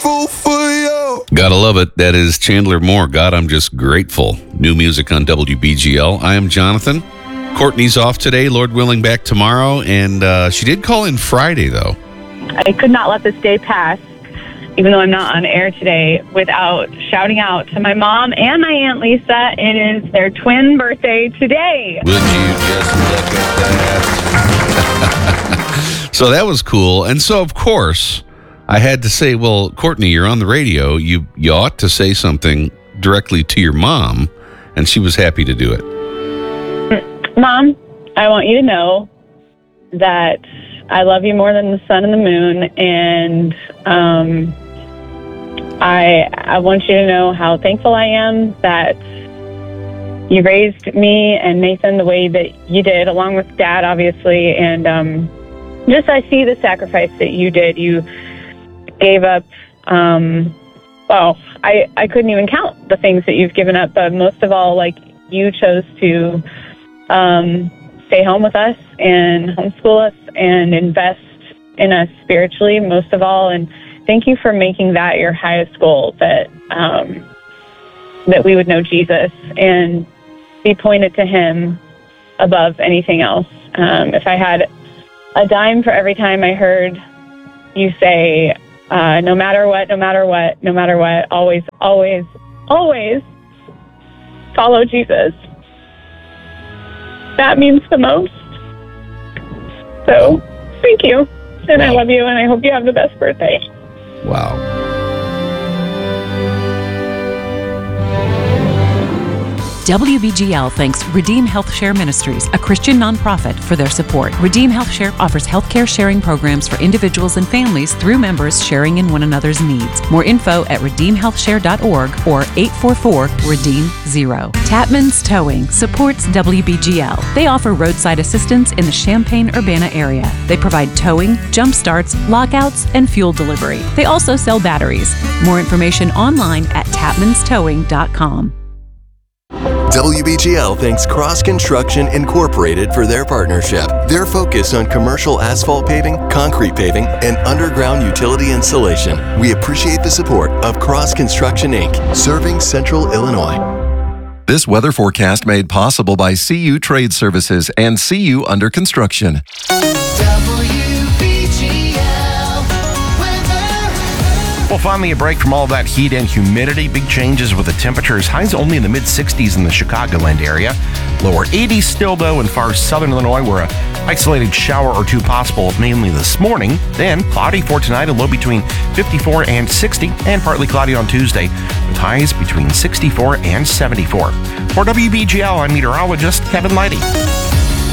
grateful for you. Gotta love it. That is Chandler Moore. God, I'm just grateful. New music on WBGL. I am Jonathan. Courtney's off today, Lord willing, back tomorrow. And she did call in Friday, though. I could not let this day pass, even though I'm not on air today, without shouting out to my mom and my Aunt Lisa. It is their twin birthday today. Would you just look at that? So that was cool. And so, of course, I had to say, well, Courtney, you're on the radio. You ought to say something directly to your mom. And she was happy to do it. Mom, I want you to know that I love you more than the sun and the moon, and I want you to know how thankful I am that you raised me and Nathan the way that you did, along with Dad, obviously, and just I see the sacrifice that you did. You gave up, I couldn't even count the things that you've given up, but most of all, like, you chose to stay home with us and homeschool us and invest in us spiritually, most of all. And thank you for making that your highest goal, that we would know Jesus and be pointed to him above anything else. If I had a dime for every time I heard you say, no matter what, always, always, always follow Jesus, that means the most. So, thank you. And I love you, and I hope you have the best birthday. Wow. WBGL thanks Redeem Health Share Ministries, a Christian nonprofit, for their support. Redeem Health Share offers healthcare sharing programs for individuals and families through members sharing in one another's needs. More info at redeemhealthshare.org or 844-REDEEM-0. Tapman's Towing supports WBGL. They offer roadside assistance in the Champaign-Urbana area. They provide towing, jump starts, lockouts, and fuel delivery. They also sell batteries. More information online at tapmanstowing.com. WBGL thanks Cross Construction Incorporated for their partnership. Their focus on commercial asphalt paving, concrete paving, and underground utility installation. We appreciate the support of Cross Construction, Inc., serving Central Illinois. This weather forecast made possible by CU Trade Services and CU Under Construction. Well, finally a break from all that heat and humidity. Big changes with the temperatures. Highs only in the mid-60s in the Chicagoland area. Lower 80s still, though, in far southern Illinois, where an isolated shower or two possible, mainly this morning. Then cloudy for tonight, a low between 54 and 60, and partly cloudy on Tuesday, with highs between 64 and 74. For WBGL, I'm meteorologist Kevin Leidy.